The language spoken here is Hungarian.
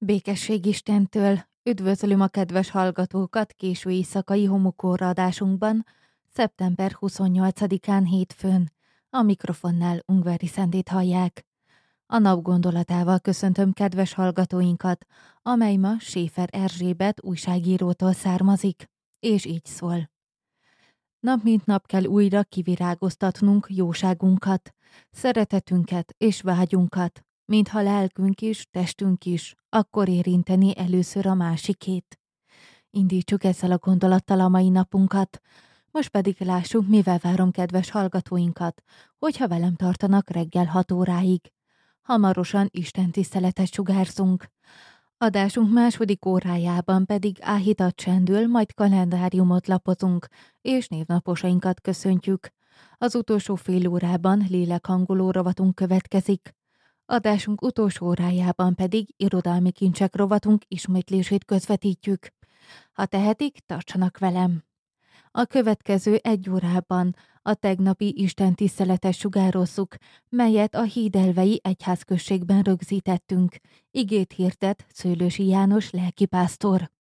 Békesség Istentől! Üdvözlöm a kedves hallgatókat késő éjszakai homokóra adásunkban, szeptember 28-án hétfőn. A mikrofonnál Ungvári Szendét hallják. A nap gondolatával köszöntöm kedves hallgatóinkat, amely ma Schäfer Erzsébet újságírótól származik, és így szól. Nap mint nap kell újra kivirágoztatnunk jóságunkat, szeretetünket és vágyunkat, mintha lelkünk is, testünk is, akkor érinteni először a másikét. Indítsuk ezzel a gondolattal a mai napunkat, most pedig lássuk, mivel várom kedves hallgatóinkat, hogyha velem tartanak reggel 6 óráig. Hamarosan Isten tiszteletet sugárzunk. Adásunk második órájában pedig áhítat csendül, majd kalendáriumot lapozunk, és névnaposainkat köszöntjük. Az utolsó fél órában lélekhangoló rovatunk következik. Adásunk utolsó órájában pedig irodalmi kincsek rovatunk ismétlését közvetítjük. Ha tehetik, tartsanak velem! A következő 1 órában a tegnapi Isten tiszteletet sugározzuk, melyet a Hídelvei egyházközségben rögzítettünk. Igét hirdet Szőlősi János lelkipásztor.